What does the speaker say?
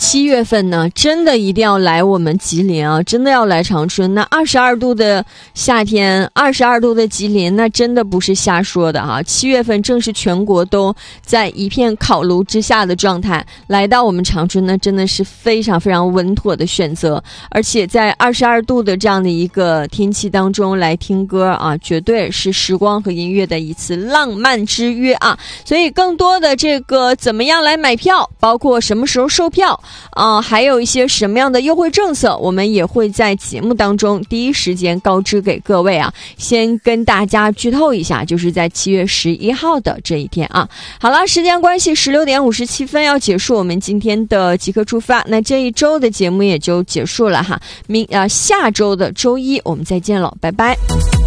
7月份呢，真的一定要来我们吉林啊，真的要来长春。那22度的夏天，22度的吉林，那真的不是瞎说的啊。7月份正是全国都在一片烤炉之下的状态，来到我们长春呢，真的是非常非常稳妥的选择。而且在22度的这样的一个天气当中来听歌啊，绝对是时光和音乐的一次浪漫之约啊。所以更多的这个怎么样来买票，包括什么时候售票还有一些什么样的优惠政策，我们也会在节目当中第一时间告知给各位啊。先跟大家剧透一下，就是在7月11号的这一天啊。好了，时间关系，16点57分要结束我们今天的即刻出发。那这一周的节目也就结束了哈，下周的周一我们再见了，拜拜。